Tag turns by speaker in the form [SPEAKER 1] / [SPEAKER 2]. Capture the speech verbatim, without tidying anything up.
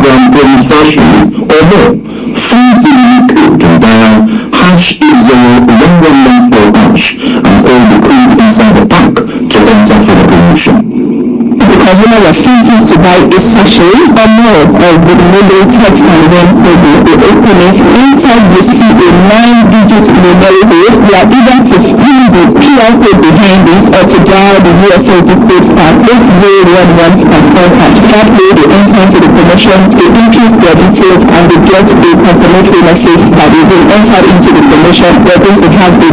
[SPEAKER 1] program insertion or more. Find the unique code and dial hash eight zero one one nine four hash and call the code inside the pack to enter for the promotion. Because when I was thinking to buy a sachet or more of the mobile text and one promo, the open it inside you see a nine digit numeric code. You are either to scan the Q R code behind it or to dial the U S S D code star eight zero one one star four hash. That way they enter into the promotion, they increase their details and they get a confirmatory message that they will enter into the promotion. We're going to have a